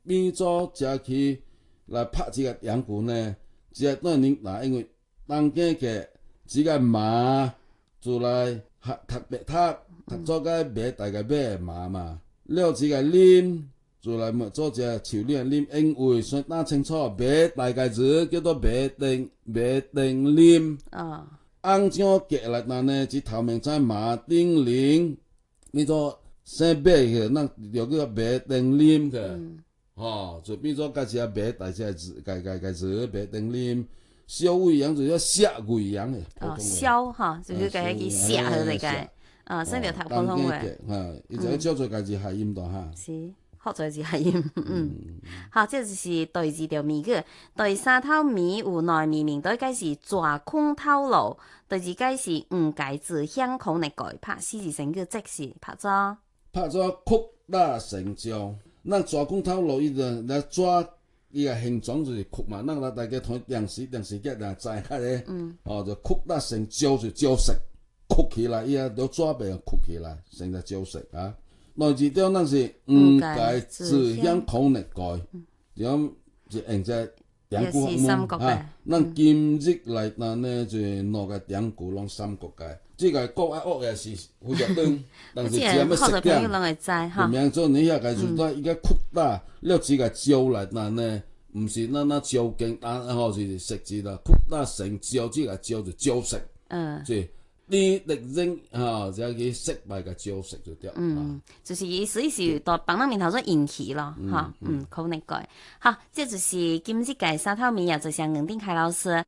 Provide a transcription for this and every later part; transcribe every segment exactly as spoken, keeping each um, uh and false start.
变做食去来拍这个羊骨呢，这个人啦，因为当家嘅这个麻就来学读白读，读做个卖大概买麻嘛，了这个啉就来么做只树林啉，因为先打清楚卖大概字叫做卖定卖定啉。 哦， 红椒夹来那呢，只头面在麻丁零，变做生买去，咱就叫卖定啉去。 嗯， 哦，就变做家己啊卖大只字，家家家字卖定啉。小胃羊就叫下胃羊诶， 哦，消哈，就是给佢写好嚟嘅，啊，所以就讀普通話。 啊，伊就叫做家己諧音度哈。 是，學在是諧音，嗯，好，這就是第二條謎語。第三套謎有內面面對嘅是抓空透露，第二個是誤解字向孔嚟改拍，四字成語即是拍咗。 拍咗曲打成招，咱抓空透露伊就來抓。伊个形狀就是曲嘛，咱大家睇電視電視劇若知下咧，嗯、哦就曲得成礁就礁石，曲起來伊啊都抓袂曲起來，成隻礁石啊。內字條咱是誤解字向孔嚟改，咁就用只兩股門啊。咱今日來嗱呢就兩個兩股攏三角界，即個國啊學嘅是負責長，但是只要要識點，明做你遐個就在伊個曲打。了只個招來嗱呢，唔是咱那招經，但吼是食字啦，曲打成招，即個招就招食，嗯，即係你力爭嚇，就係失敗嘅招食就對。 嗯，就是意思是到幫咱面頭所引起咯，嚇，嗯，可能改。好，這就是今日嘅三套謎，也就是吳定凱老師。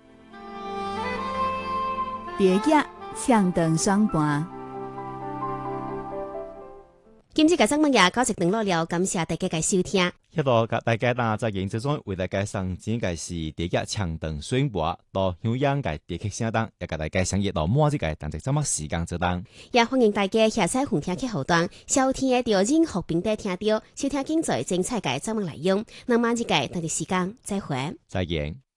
蝶野唱燈雙盤。 今次嘅節目也到一段落了，感謝大家嘅收聽。 喺度，大家嗱在現實中為大家上展嘅是第一長凳宣佈到香港嘅地區聲檔，也給大家上熱到末日嘅等值怎麼時間做檔。 也歡迎大家下載紅聽嘅後段，收聽嘅到任何平台聽到，收聽精彩精彩嘅節目內容。那麼呢個等嘅時間再會， 再見。